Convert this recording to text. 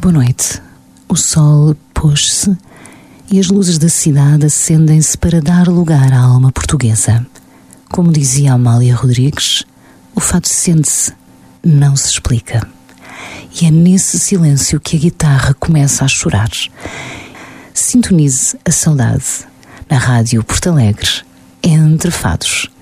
Boa noite. O sol pôs-se e as luzes da cidade acendem-se para dar lugar à alma portuguesa. Como dizia Amália Rodrigues, o fado sente-se, não se explica. E é nesse silêncio que a guitarra começa a chorar. Sintonize a saudade na Rádio Porto Alegre, entre fados